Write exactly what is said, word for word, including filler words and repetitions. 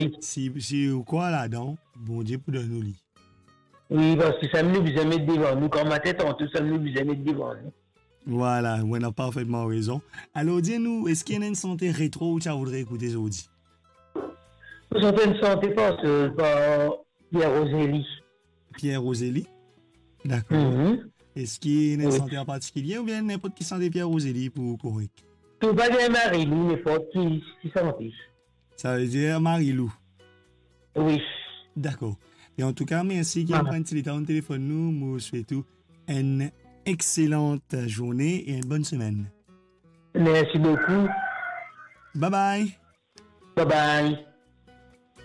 Si, si ou quoi là-dedans, bon Dieu pour donner lit. Oui, parce que ça nous besoin mettre devant nous. Quand ma tête en tout, ça nous besoin mettre devant nous. Voilà, on a parfaitement raison. Alors, dis-nous, est-ce qu'il y a une santé rétro où tu voudrais écouter aujourd'hui? Nous sommes en santé parce que par Pierre Rosélie. Pierre Rosélie? D'accord. Mhm. Est-ce qu'il y a une Oui. santé en particulier ou bien n'importe qui santé Pierre Rosélie pour correct? Tout va bien, Marie, nous, mais faut qui, qui santé. Ça veut dire Marie-Lou. Oui. D'accord. Et en tout cas, merci qui a pris un petit temps au téléphone nous. Moi, je souhaite une excellente journée et une bonne semaine. Merci beaucoup. Bye bye. Bye bye.